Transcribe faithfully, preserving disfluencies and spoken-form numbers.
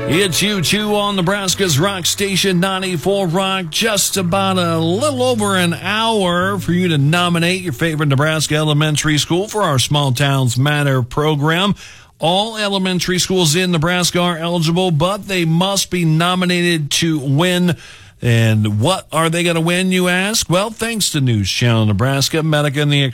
It's U two on Nebraska's Rock Station ninety-four Rock. Just about a little over an hour for you to nominate your favorite Nebraska elementary school for our Small Towns Matter program. All elementary schools in Nebraska are eligible, but they must be nominated to win. And what are they going to win, you ask? Well, thanks to News Channel Nebraska, Medica, and the